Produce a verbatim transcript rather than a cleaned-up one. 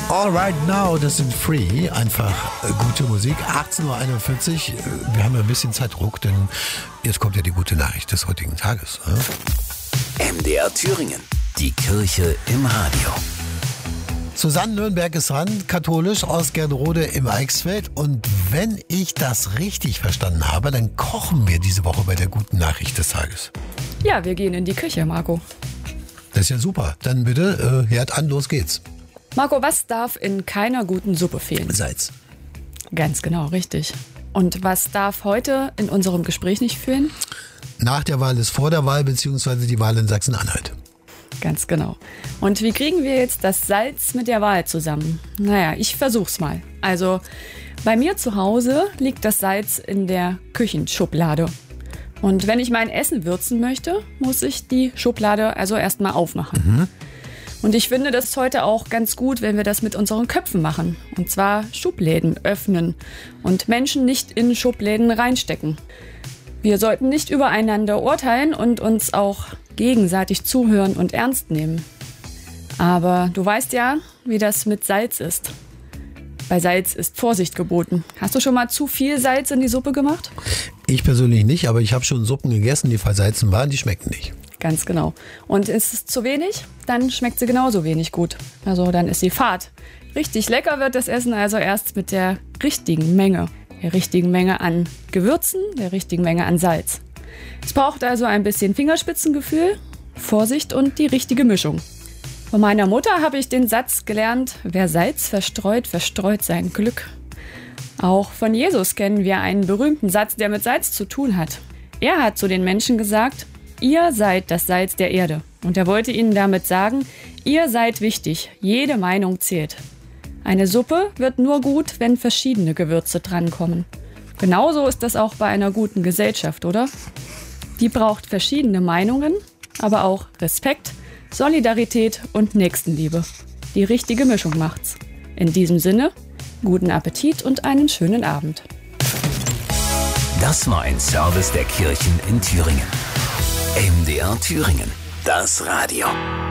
All right now, das sind Free, einfach äh, gute Musik. achtzehn Uhr einundvierzig, äh, wir haben ja ein bisschen Zeitdruck, denn jetzt kommt ja die gute Nachricht des heutigen Tages. Äh? M D R Thüringen, die Kirche im Radio. Susanne Nürnberg ist dran, katholisch aus Gernrode im Eichsfeld. Und wenn ich das richtig verstanden habe, dann kochen wir diese Woche bei der guten Nachricht des Tages. Ja, wir gehen in die Küche, Marco. Das ist ja super. Dann bitte, äh, Herd an, los geht's. Marco, was darf in keiner guten Suppe fehlen? Salz. Ganz genau, richtig. Und was darf heute in unserem Gespräch nicht fehlen? Nach der Wahl ist vor der Wahl, beziehungsweise die Wahl in Sachsen-Anhalt. Ganz genau. Und wie kriegen wir jetzt das Salz mit der Wahl zusammen? Naja, ich versuch's mal. Also, bei mir zu Hause liegt das Salz in der Küchenschublade. Und wenn ich mein Essen würzen möchte, muss ich die Schublade also erstmal aufmachen. Mhm. Und ich finde das heute auch ganz gut, wenn wir das mit unseren Köpfen machen. Und zwar Schubläden öffnen und Menschen nicht in Schubläden reinstecken. Wir sollten nicht übereinander urteilen und uns auch gegenseitig zuhören und ernst nehmen. Aber du weißt ja, wie das mit Salz ist. Bei Salz ist Vorsicht geboten. Hast du schon mal zu viel Salz in die Suppe gemacht? Ich persönlich nicht, aber ich habe schon Suppen gegessen, die versalzen waren, die schmecken nicht. Ganz genau. Und ist es zu wenig, dann schmeckt sie genauso wenig gut. Also dann ist sie fad. Richtig lecker wird das Essen also erst mit der richtigen Menge. Der richtigen Menge an Gewürzen, der richtigen Menge an Salz. Es braucht also ein bisschen Fingerspitzengefühl, Vorsicht und die richtige Mischung. Von meiner Mutter habe ich den Satz gelernt, wer Salz verstreut, verstreut sein Glück. Auch von Jesus kennen wir einen berühmten Satz, der mit Salz zu tun hat. Er hat zu den Menschen gesagt, ihr seid das Salz der Erde. Und er wollte ihnen damit sagen, ihr seid wichtig, jede Meinung zählt. Eine Suppe wird nur gut, wenn verschiedene Gewürze drankommen. Genauso ist das auch bei einer guten Gesellschaft, oder? Die braucht verschiedene Meinungen, aber auch Respekt, Solidarität und Nächstenliebe. Die richtige Mischung macht's. In diesem Sinne, guten Appetit und einen schönen Abend. Das war ein Service der Kirchen in Thüringen. M D R Thüringen, das Radio.